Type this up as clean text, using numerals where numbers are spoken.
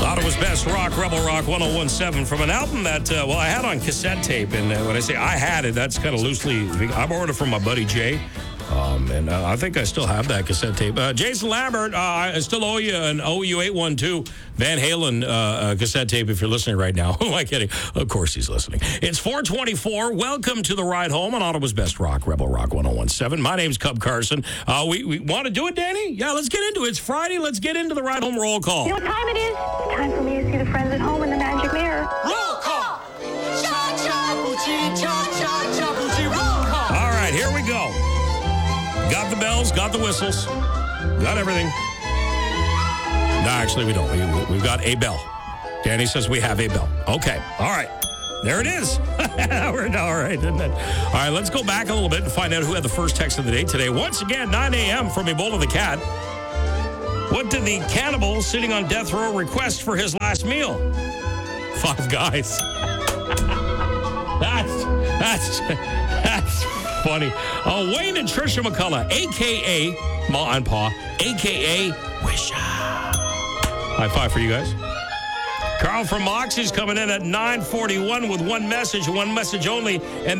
Ottawa's best rock, Rebel Rock 1017, from an album that, I had on cassette tape. And when I say I had it, that's kind of loosely, I borrowed it from my buddy Jay. And I think I still have that cassette tape. Jason Lambert, I still owe you an OU 812 Van Halen cassette tape if you're listening right now. Who am I kidding? Of course he's listening. It's 424. Welcome to the ride home on Ottawa's best rock, Rebel Rock 1017. My name's Cub Carson. We want to do it, Danny? Yeah, let's get into it. It's Friday. Let's get into the ride home roll call. You know what time it is? It's time for me to see the friends at home in the magic mirror. Roll call! Cha-cha-boochie, roll call! All right, here we go. Got the bells, got the whistles, got everything. No, actually, we don't. We've got a bell. Danny says we have a bell. Okay, all right. There it is. We're all right, isn't it? All right, let's go back a little bit and find out who had the first text of the day today. Once again, 9 a.m. from Ebola the Cat. What did the cannibal sitting on death row request for his last meal? 5 Guys. That's funny. Wayne and Trisha McCullough, a.k.a. Ma and Pa, a.k.a. Wisha. High five for you guys. Carl from Moxie's coming in at 9:41 with one message only. And